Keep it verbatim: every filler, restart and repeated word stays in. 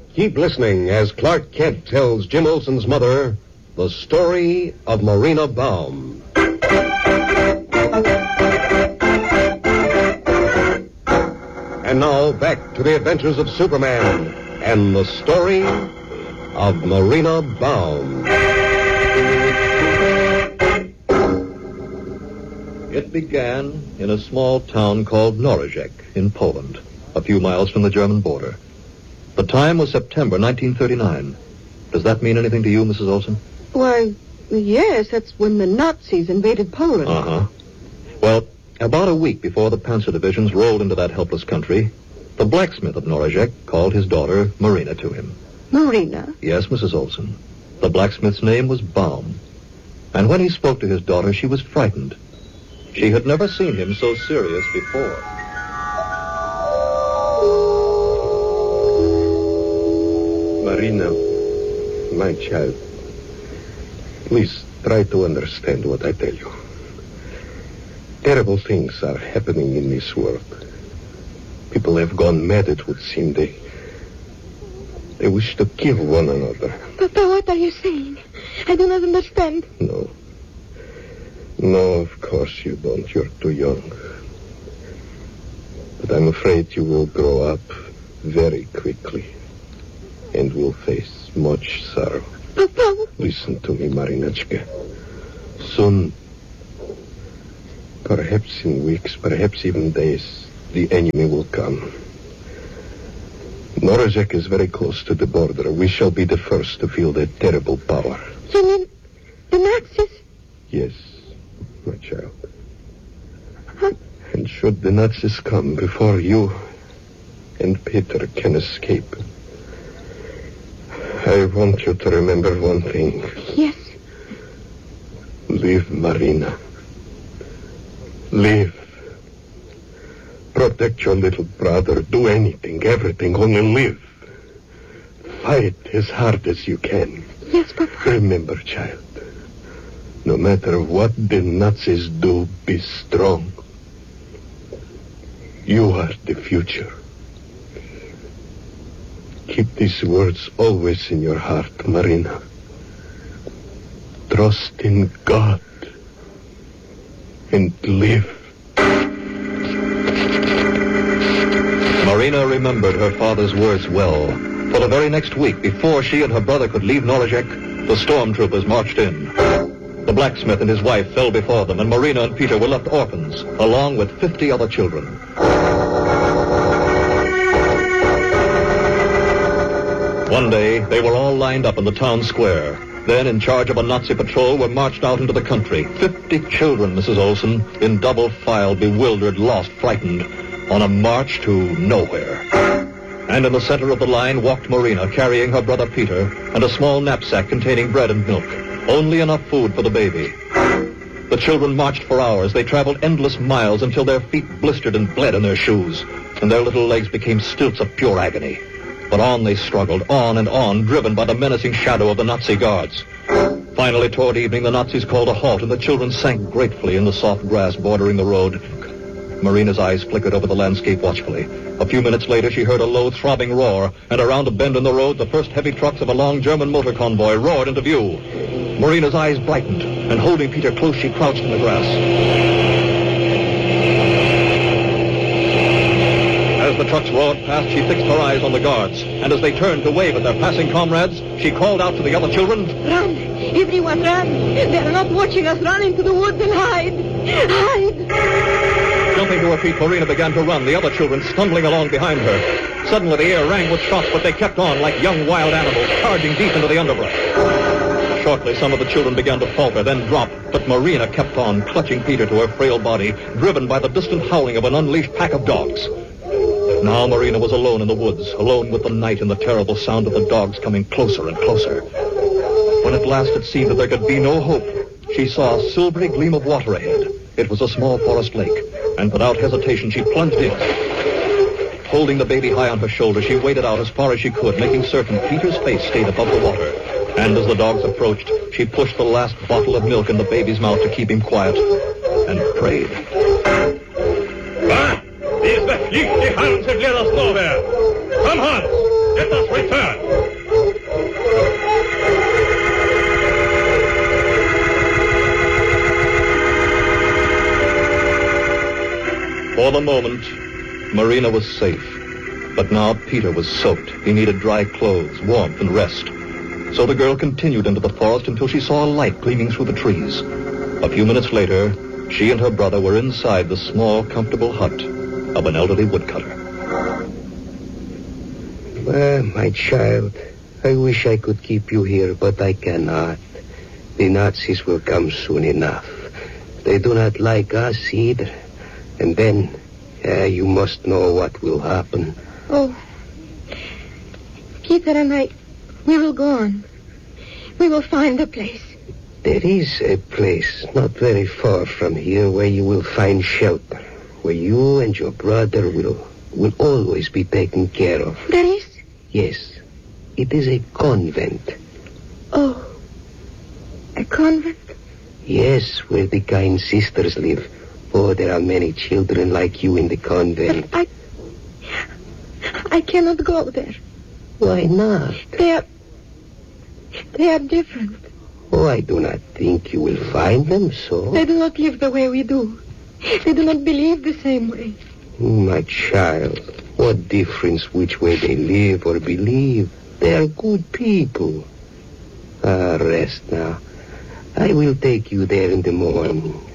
Keep listening as Clark Kent tells Jim Olsen's mother the story of Marina Baum. And now, back to the adventures of Superman and the story of Marina Baum. It began in a small town called Norizhek in Poland, a few miles from the German border. The time was September nineteen thirty-nine. Does that mean anything to you, Missus Olsen? Why, yes, that's when the Nazis invaded Poland. Uh-huh. Well, about a week before the Panzer divisions rolled into that helpless country, the blacksmith of Norizhek called his daughter Marina to him. Marina? Yes, Missus Olsen. The blacksmith's name was Baum. And when he spoke to his daughter, she was frightened. She had never seen him so serious before. Marina, my child, please try to understand what I tell you. Terrible things are happening in this world. People have gone mad, it would seem. They, they wish to kill one another. Papa, what are you saying? I do not understand. No. No, of course you don't. You're too young. But I'm afraid you will grow up very quickly and will face much sorrow. Papa. Listen to me, Marinachka. Soon, perhaps in weeks, perhaps even days, the enemy will come. Norizhek is very close to the border. We shall be the first to feel their terrible power. You mean the Nazis? Yes, my child. Huh? And should the Nazis come before you and Peter can escape, I want you to remember one thing. Yes. Live, Marina. Live. Protect your little brother. Do anything, everything, only live. Fight as hard as you can. Yes, Papa. Remember, child, no matter what the Nazis do, be strong. You are the future. Keep these words always in your heart, Marina. Trust in God and live. Marina remembered her father's words well. For the very next week, before she and her brother could leave Norizhek, the stormtroopers marched in. The blacksmith and his wife fell before them, and Marina and Peter were left orphans, along with fifty other children. One day, they were all lined up in the town square. Then, in charge of a Nazi patrol, were marched out into the country. Fifty children, Missus Olsen, in double file, bewildered, lost, frightened, on a march to nowhere. And in the center of the line walked Marina, carrying her brother Peter, and a small knapsack containing bread and milk. Only enough food for the baby. The children marched for hours. They traveled endless miles until their feet blistered and bled in their shoes, and their little legs became stilts of pure agony. But on they struggled, on and on, driven by the menacing shadow of the Nazi guards. Finally, toward evening, the Nazis called a halt, and the children sank gratefully in the soft grass bordering the road. Marina's eyes flickered over the landscape watchfully. A few minutes later, she heard a low, throbbing roar, and around a bend in the road, the first heavy trucks of a long German motor convoy roared into view. Marina's eyes brightened, and holding Peter close, she crouched in the grass. As the trucks roared past, she fixed her eyes on the guards, and as they turned to wave at their passing comrades, she called out to the other children, Run! Everyone run! They're not watching us. Run into the woods and hide! Hide! Jumping to her feet, Marina began to run, the other children stumbling along behind her. Suddenly the air rang with shots, but they kept on like young wild animals, charging deep into the underbrush. Shortly, some of the children began to falter, then drop, but Marina kept on, clutching Peter to her frail body, driven by the distant howling of an unleashed pack of dogs. Now Marina was alone in the woods, alone with the night and the terrible sound of the dogs coming closer and closer. When at last it seemed that there could be no hope, she saw a silvery gleam of water ahead. It was a small forest lake, and without hesitation she plunged in. Holding the baby high on her shoulder, she waded out as far as she could, making certain Peter's face stayed above the water. And as the dogs approached, she pushed the last bottle of milk in the baby's mouth to keep him quiet, and prayed. Ah! These fliegt die Hand zu dir das Nowhere! Come, Hans! Let us return! For the moment, Marina was safe. But now Peter was soaked. He needed dry clothes, warmth, and rest. So the girl continued into the forest until she saw a light gleaming through the trees. A few minutes later, she and her brother were inside the small, comfortable hut of an elderly woodcutter. Well, my child, I wish I could keep you here, but I cannot. The Nazis will come soon enough. They do not like us either. And then, uh, you must know what will happen. Oh, Peter and I, we will go on. We will find a place. There is a place not very far from here where you will find shelter, where you and your brother will will always be taken care of. There is? Yes. It is a convent. Oh, a convent? Yes, where the kind sisters live. Oh, there are many children like you in the convent. But I... I cannot go there. Why not? They are... They are different. Oh, I do not think you will find them so. They do not live the way we do. They do not believe the same way. My child, what difference which way they live or believe? They are good people. Ah, rest now. I will take you there in the morning.